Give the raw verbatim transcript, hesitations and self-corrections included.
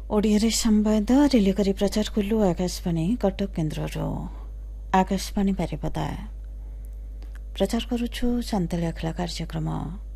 ଓଡ଼ିଆରେ ସମ୍ବାଦ ରିଲି କରି ପ୍ରଚାର କଲୁ ଆକାଶବାଣୀ କଟକ କେନ୍ଦ୍ରରୁ। ଆକାଶବାଣୀ ବାରିପଦା ପ୍ରଚାର କରୁଛୁ ସାନ୍ତାଳୀ ଆଖଳା କାର୍ଯ୍ୟକ୍ରମ।